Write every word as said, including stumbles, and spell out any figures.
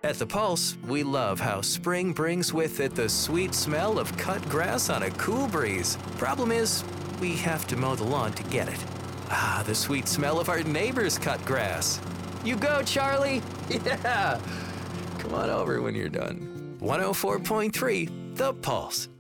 At The Pulse, we love how spring brings with it the sweet smell of cut grass on a cool breeze. Problem is, we have to mow the lawn to get it. Ah, the sweet smell of our neighbor's cut grass. You go, Charlie! Yeah! Come on over when you're done. one oh four point three, The Pulse.